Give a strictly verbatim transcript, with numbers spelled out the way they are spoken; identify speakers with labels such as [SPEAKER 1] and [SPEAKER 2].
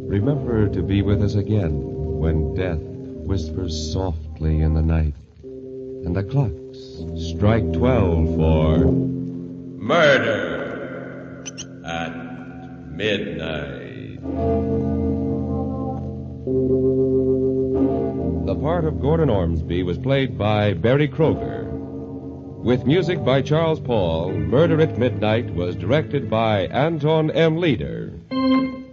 [SPEAKER 1] remember to be with us again when death whispers softly in the night and the clocks strike twelve for
[SPEAKER 2] Murder at Midnight.
[SPEAKER 1] The part of Gordon Ormsby was played by Barry Kroger. With music by Charles Paul, Murder at Midnight was directed by Anton M. Leader.